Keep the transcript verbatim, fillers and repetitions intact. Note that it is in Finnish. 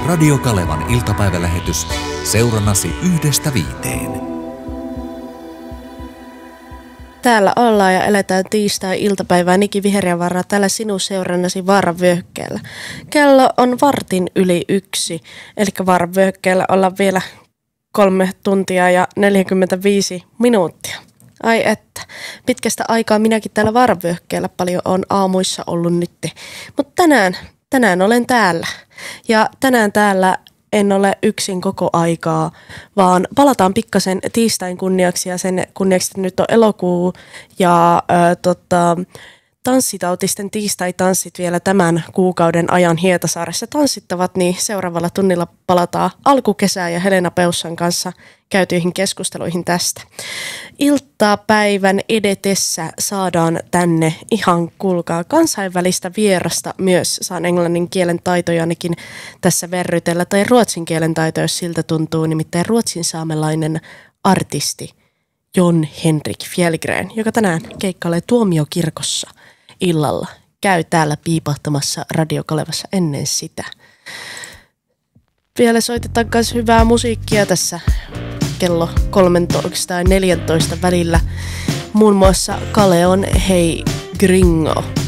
Radio Kalevan iltapäivälähetys seurannasi yhdestä viiteen. Täällä ollaan ja eletään tiistai-iltapäivää Niki Viheriävaara täällä sinun seurannasi Vaaravyöhykkeellä. Kello on vartin yli yksi, eli Vaaravyöhykkeellä ollaan vielä kolme tuntia ja neljäkymmentäviisi minuuttia. Ai että, pitkästä aikaa minäkin täällä Vaaravyöhykkeellä paljon on aamuissa ollut nyt, mutta tänään, tänään olen täällä ja tänään täällä en ole yksin koko aikaa, vaan palataan pikkasen tiistain kunniaksi ja sen kunniaksi, että nyt on elokuu ja ö, tota, tanssitautisten tiistai-tanssit vielä tämän kuukauden ajan Hietasaaressa tanssittavat, niin seuraavalla tunnilla palataan alkukesää ja Helena Peussan kanssa käytyihin keskusteluihin tästä. Iltapäivän edetessä saadaan tänne ihan kuulkaa kansainvälistä vierasta myös. Saan englannin kielen taitoja ainakin tässä verrytellä tai ruotsin kielen taitoja, jos siltä tuntuu, nimittäin ruotsin saamelainen artisti John Henrik Fjällgren, joka tänään keikkailee Tuomiokirkossa illalla. Käy täällä piipahtamassa Radio Kalevassa ennen sitä. Vielä soitetaan myös hyvää musiikkia tässä kello kolmetoista ja neljätoista välillä. Muun muassa Kaleon Hei Gringo.